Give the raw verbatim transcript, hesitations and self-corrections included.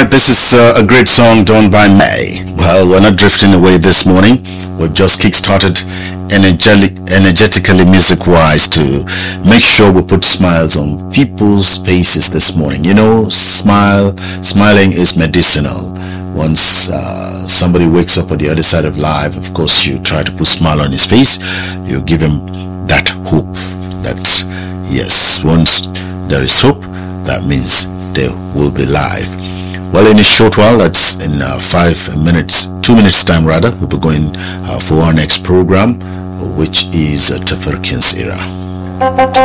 right, this is uh, a great song done by May. Well, we're not drifting away this morning. We've just kick-started energetic, energetically music-wise to make sure we put smiles on people's faces this morning. You know, smile, smiling is medicinal. Once uh, somebody wakes up on the other side of life, of course, you try to put a smile on his face. You give him that hope that, yes, once there is hope, that means there will be life. Well, in a short while, that's in uh, five minutes, two minutes time rather, we'll be going uh, for our next program, which is uh, Tafarkin's Era.